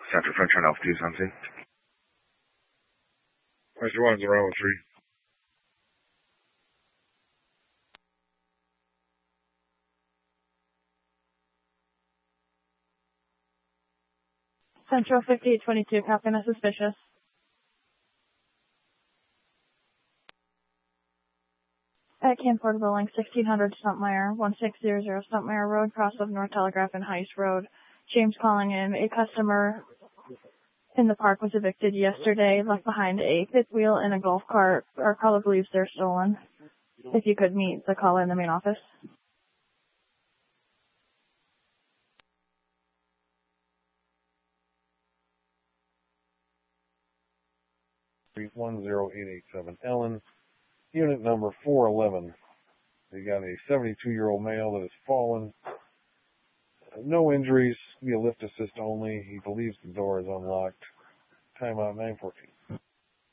Central French on Alpha 2 Sunset. Mr. 1's around 3. Central 5822, Captain is suspicious. At Camp Portable Link, 1600 Stumpmeyer, 1600 Stumpmeyer Road, cross of North Telegraph and Heist Road. James calling in. A customer in the park was evicted yesterday, left behind a fifth wheel and a golf cart. Our caller believes they're stolen. If you could meet the caller in the main office. 10887 Ellen, unit number 411. They got a 72-year-old male that has fallen. No injuries, be a lift assist only. He believes the door is unlocked. Timeout 914.